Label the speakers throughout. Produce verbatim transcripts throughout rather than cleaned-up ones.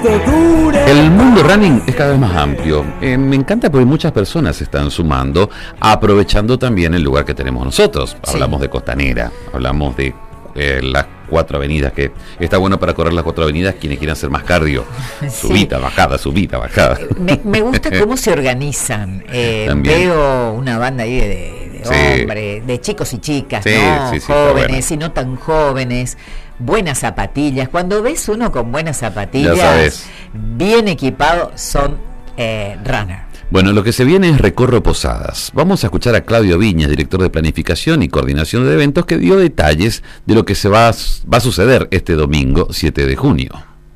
Speaker 1: El mundo running es cada vez más amplio. Eh, me encanta porque muchas personas se están sumando, aprovechando también el lugar que tenemos nosotros.
Speaker 2: Sí.
Speaker 1: Hablamos de Costanera, hablamos de eh, las cuatro avenidas, que está bueno para correr las cuatro avenidas quienes quieran hacer más cardio.
Speaker 2: Sí.
Speaker 1: Subida, bajada, subida, bajada.
Speaker 2: Me, me gusta cómo se organizan. Eh, veo una banda ahí de, de
Speaker 1: Sí.
Speaker 2: hombres, de chicos y chicas,
Speaker 1: Sí,
Speaker 2: ¿no?
Speaker 1: sí, sí, está
Speaker 2: Jóvenes y no tan jóvenes. Buenas zapatillas. Cuando ves uno con buenas
Speaker 1: Ya
Speaker 2: zapatillas,
Speaker 1: sabes.
Speaker 2: bien equipado, son eh, runner.
Speaker 1: Bueno, lo que se viene es Recorro Posadas. Vamos a escuchar a Claudio Viñas, director de Planificación y Coordinación de Eventos, que dio detalles de lo que se va a, va a suceder este domingo siete de junio.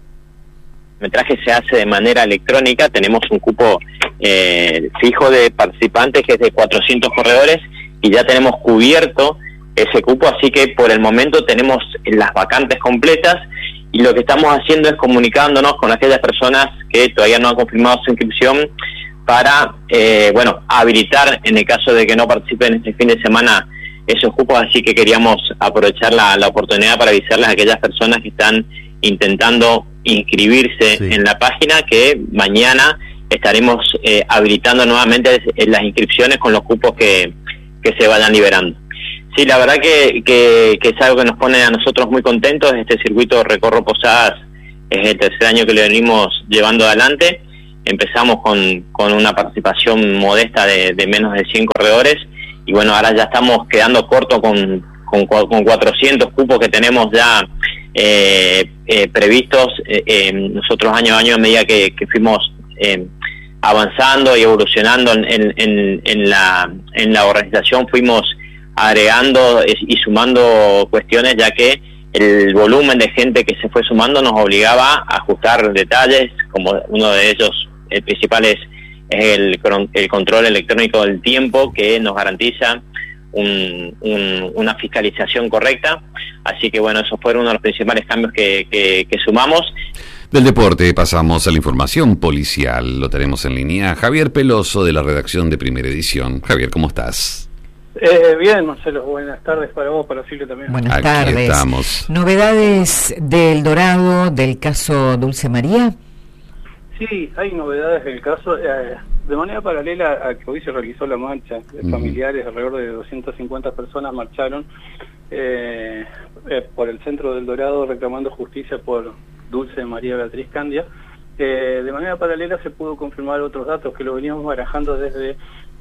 Speaker 3: El metraje se hace de manera electrónica, tenemos un cupo eh, fijo de participantes que es de cuatrocientos corredores y ya tenemos cubierto ese cupo, así que por el momento tenemos las vacantes completas y lo que estamos haciendo es comunicándonos con aquellas personas que todavía no han confirmado su inscripción para, eh, bueno, habilitar en el caso de que no participen este fin de semana esos cupos, así que queríamos aprovechar la, la oportunidad para avisarles a aquellas personas que están intentando inscribirse
Speaker 1: Sí.
Speaker 3: en la página que mañana estaremos eh, habilitando nuevamente las inscripciones con los cupos que, que se vayan liberando. Sí, la verdad que, que, que es algo que nos pone a nosotros muy contentos. Este circuito Recorro Posadas es el tercer año que lo venimos llevando adelante. Empezamos con, con una participación modesta de, de menos de cien corredores y bueno, ahora ya estamos quedando corto con, con, con cuatrocientos cupos que tenemos ya eh, eh, previstos. Eh, eh, nosotros año a año, a medida que, que fuimos eh, avanzando y evolucionando en, en, en, en, la, en la organización, fuimos agregando y sumando cuestiones, ya que el volumen de gente que se fue sumando nos obligaba a ajustar detalles, como uno de ellos, el principal es, es el, el control electrónico del tiempo, que nos garantiza un, un, una fiscalización correcta. Así que bueno, esos fueron uno de los principales cambios que, que, que sumamos.
Speaker 1: Del deporte pasamos a la información policial. Lo tenemos en línea Javier Peloso, de la redacción de Primera Edición. Javier, ¿cómo estás?
Speaker 4: Eh, bien, Marcelo, buenas tardes para vos, para Silvio también.
Speaker 2: Buenas
Speaker 1: Aquí
Speaker 2: tardes.
Speaker 1: estamos.
Speaker 2: ¿Novedades del Dorado, del caso Dulce María?
Speaker 4: Sí, hay novedades del caso. Eh, de manera paralela a que hoy se realizó la marcha,
Speaker 1: Uh-huh.
Speaker 4: familiares, alrededor de doscientas cincuenta personas marcharon eh, eh, por el centro del Dorado reclamando justicia por Dulce María Beatriz Candia. Eh, de manera paralela se pudo confirmar otros datos que lo veníamos barajando desde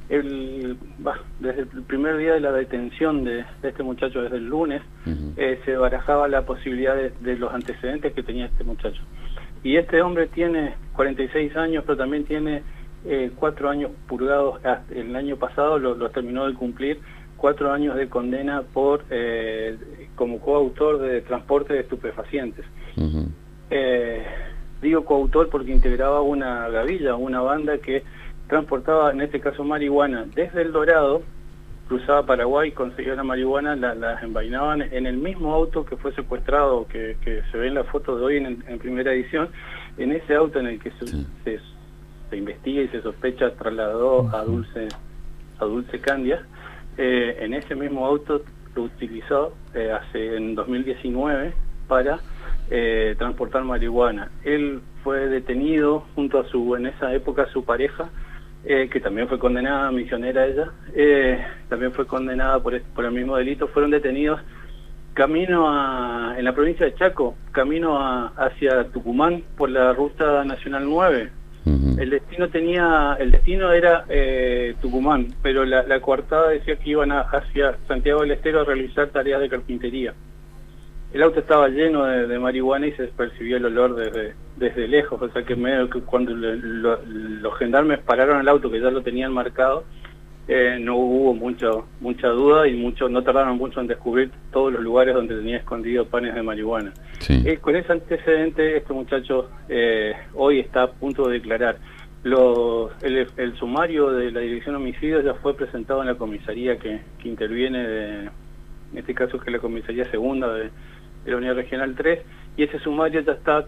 Speaker 4: el, bah, desde el primer día de la detención de, de este muchacho, desde el lunes. Uh-huh. eh, se barajaba la posibilidad de, de los antecedentes que tenía este muchacho. Y este hombre tiene cuarenta y seis años, pero también tiene eh, cuatro años purgados. El año pasado lo, lo terminó de cumplir, cuatro años de condena por eh, como coautor de transporte de estupefacientes. Uh-huh. eh, digo coautor porque integraba una gavilla, una banda que transportaba, en este caso, marihuana desde El Dorado, cruzaba Paraguay, conseguía la marihuana, la, la envainaban en el mismo auto que fue secuestrado, que, que se ve en la foto de hoy en, en Primera Edición, en ese auto en el que se, sí. se, se investiga y se sospecha trasladó a Dulce, a Dulce Candia. Eh, en ese mismo auto lo utilizó eh, hace en dos mil diecinueve para eh, transportar marihuana. Él fue detenido junto a su, en esa época, su pareja, Eh, que también fue condenada, misionera ella, eh, también fue condenada por, por el mismo delito. Fueron detenidos camino a, en la provincia de Chaco, camino a, hacia Tucumán por la ruta nacional nueve. Uh-huh. El destino tenía, el destino era eh, Tucumán, pero la, la coartada decía que iban a, hacia Santiago del Estero a realizar tareas de carpintería. El auto estaba lleno de, de marihuana y se percibió el olor desde, desde lejos, o sea que medio que cuando lo, lo, los gendarmes pararon el auto, que ya lo tenían marcado, eh, no hubo mucho, mucha duda y mucho no tardaron mucho en descubrir todos los lugares donde tenía escondido panes de marihuana. Sí. Eh, con ese antecedente, este muchacho eh, hoy está a punto de declarar. Los, el, el sumario de la Dirección de Homicidios ya fue presentado en la comisaría que, que interviene, de, en este caso es que la comisaría segunda de de la Unidad Regional tres, y ese sumario ya está,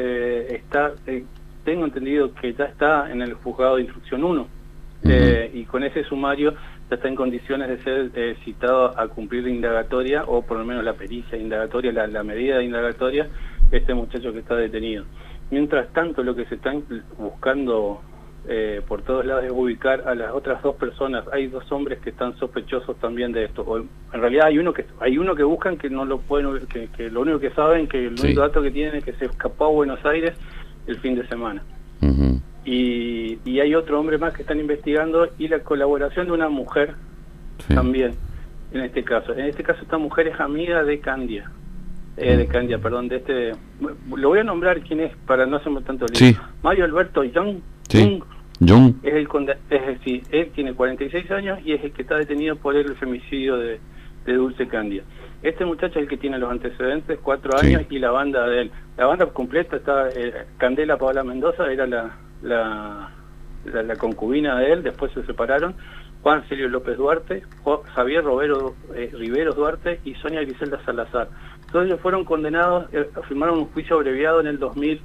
Speaker 4: eh, está eh, tengo entendido que ya está en el juzgado de instrucción uno, uh-huh. eh, y con ese sumario ya está en condiciones de ser eh, citado a cumplir la indagatoria, o por lo menos la pericia indagatoria, la, la medida de indagatoria, este muchacho que está detenido. Mientras tanto, lo que se está buscando eh, por todos lados es ubicar a las otras dos personas. Hay dos hombres que están sospechosos también de esto. O, en realidad hay uno que hay uno que buscan que no lo pueden, que, que lo único que saben, que el
Speaker 1: sí.
Speaker 4: único dato que tienen es que se escapó a Buenos Aires el fin de semana.
Speaker 1: Uh-huh.
Speaker 4: Y, y hay otro hombre más que están investigando, y la colaboración de una mujer sí. también, en este caso. En este caso esta mujer es amiga de Candia. Eh, de Candia, perdón, de este... Lo voy a nombrar quién es, para no hacerme tanto lío.
Speaker 1: Sí.
Speaker 4: Mario Alberto Young.
Speaker 1: Sí. Young.
Speaker 4: Es el conde- es decir, él tiene cuarenta y seis años y es el que está detenido por el femicidio de, de Dulce Candia. Este muchacho es el que tiene los antecedentes, cuatro
Speaker 1: sí.
Speaker 4: años, y la banda de él. La banda completa está... Eh, Candela Paola Mendoza era la, la, la, la concubina de él, después se separaron. Juan Celio López Duarte, Javier Robero, eh, Riveros Duarte y Sonia Griselda Salazar. Todos ellos fueron condenados, eh, firmaron un juicio abreviado en el dos mil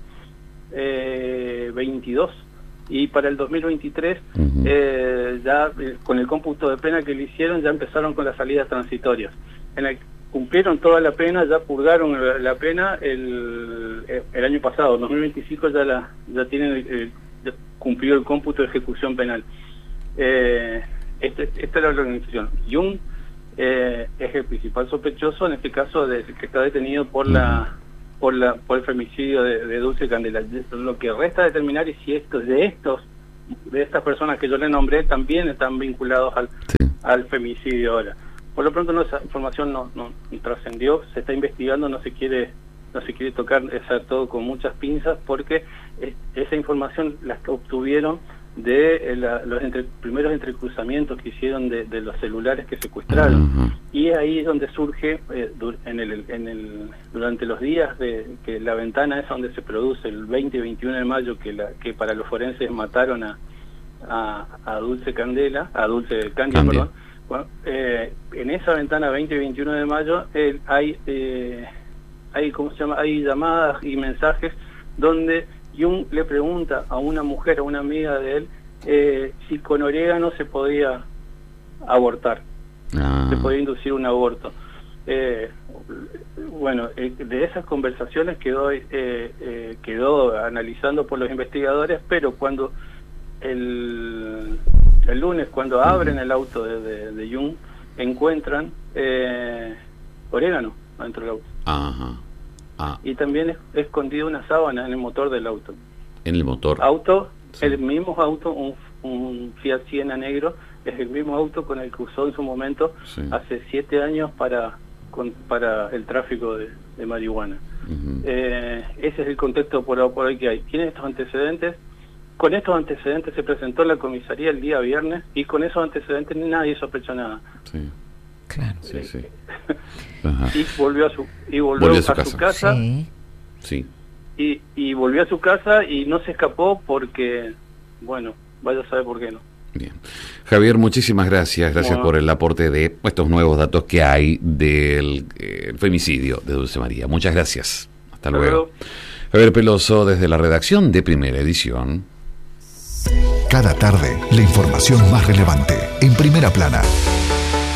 Speaker 4: veintidós, y para el dos mil veintitrés uh-huh. eh, ya eh, con el cómputo de pena que le hicieron ya empezaron con las salidas transitorias. En el, cumplieron toda la pena, ya purgaron la, la pena el, el año pasado, dos mil veinticinco ya la ya tienen eh, ya cumplió el cómputo de ejecución penal. Eh, este, esta era la organización. Jung eh, es el principal sospechoso, en este caso, de, que está detenido por la por la por el femicidio de, de Dulce Candela. Lo que resta determinar es si estos de estos de estas personas que yo le nombré también están vinculados al, sí. al femicidio ahora. Por lo pronto no, esa información no, no, no trascendió, se está investigando, no se quiere no se quiere tocar esa, todo con muchas pinzas, porque es, esa información la obtuvieron de la, los entre, primeros entrecruzamientos que hicieron de, de los celulares que secuestraron. Uh-huh. Y ahí es donde surge eh, en el, en el, durante los días de que la ventana es donde se produce el veinte y veintiuno de mayo, que, la, que para los forenses mataron a, a, a Dulce Candela, a Dulce Candia, Candia. perdón. Bueno, eh, en esa ventana veinte y veintiuno de mayo eh, hay eh, hay cómo se llama hay llamadas y mensajes donde Jung le pregunta a una mujer, a una amiga de él, eh, si con orégano se podía abortar, ah. se podía inducir un aborto. Eh, bueno, eh, de esas conversaciones quedó eh, eh, quedó analizando por los investigadores, pero cuando el, el lunes, cuando abren el auto de, de, de Jung, encuentran eh, orégano dentro del auto.
Speaker 1: Ajá. Ah.
Speaker 4: Y también es escondido una sábana en el motor del auto.
Speaker 1: ¿En el motor?
Speaker 4: Auto,
Speaker 1: sí.
Speaker 4: El mismo auto, un, un Fiat Siena negro, es el mismo auto con el que usó en su momento, sí. hace siete años para con, para el tráfico de, de marihuana. Uh-huh. Eh, ese es el contexto por, por ahí que hay. Tiene estos antecedentes. Con estos antecedentes se presentó en la comisaría el día viernes, y con esos antecedentes nadie sospechó nada.
Speaker 1: Sí.
Speaker 2: Claro.
Speaker 1: Sí, sí.
Speaker 4: Y volvió a su y volvió, volvió a su a casa, su casa
Speaker 2: sí.
Speaker 1: sí.
Speaker 4: Y, y volvió a su casa y no se escapó porque, bueno, vaya a saber por qué no.
Speaker 1: Bien. Javier, muchísimas gracias. Gracias bueno. por el aporte de estos nuevos datos que hay del eh, femicidio de Dulce María. Muchas gracias. Hasta, Hasta luego. luego. Javier Peloso, desde la redacción de Primera Edición.
Speaker 5: Cada tarde, la información más relevante en Primera Plana.